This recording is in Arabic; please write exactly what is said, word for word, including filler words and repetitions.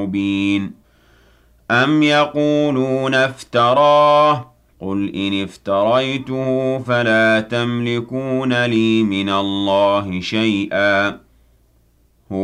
مُبِينٌ أَمْ يَقُولُونَ افْتَرَاهُ قُلْ إِنِ افْتَرَيْتُهُ فَلَا تَمْلِكُونَ لِي مِنَ اللَّهِ شَيْئًا